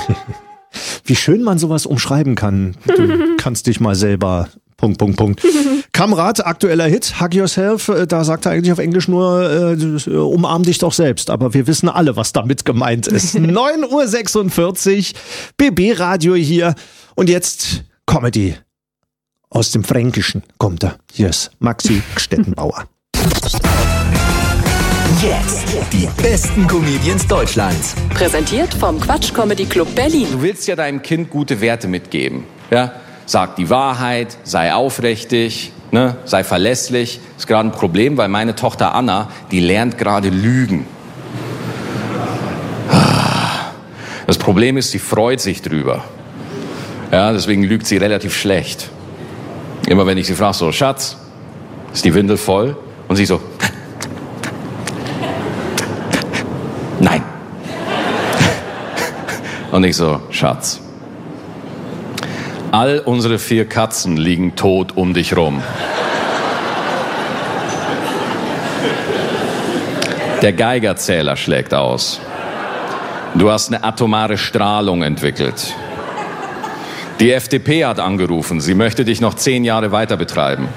Wie schön man sowas umschreiben kann. Du kannst dich mal selber... ... Kamrat, aktueller Hit, Hug Yourself, da sagt er eigentlich auf Englisch nur, umarm dich doch selbst. Aber wir wissen alle, was damit gemeint ist. 9:46 Uhr, BB Radio hier. Und jetzt Comedy. Aus dem Fränkischen kommt er. Hier ist Maxi Stettenbauer. Jetzt die besten Comedians Deutschlands. Präsentiert vom Quatsch Comedy Club Berlin. Du willst ja deinem Kind gute Werte mitgeben. Ja? Sag die Wahrheit, sei aufrichtig, ne? Sei verlässlich. Ist gerade ein Problem, weil meine Tochter Anna, die lernt gerade Lügen. Das Problem ist, sie freut sich drüber. Ja, deswegen lügt sie relativ schlecht. Immer wenn ich sie frage, so, Schatz, ist die Windel voll? Und sie so, nein. Und ich so, Schatz, all unsere 4 Katzen liegen tot um dich rum. Der Geigerzähler schlägt aus. Du hast eine atomare Strahlung entwickelt. Die FDP hat angerufen, sie möchte dich noch 10 Jahre weiter betreiben.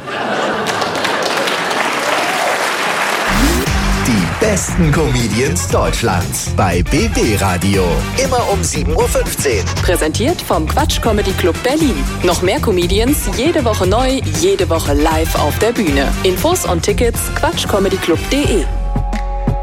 Die besten Comedians Deutschlands bei BB Radio. Immer um 7:15 Uhr. Präsentiert vom Quatsch Comedy Club Berlin. Noch mehr Comedians, jede Woche neu, jede Woche live auf der Bühne. Infos und Tickets quatschcomedyclub.de.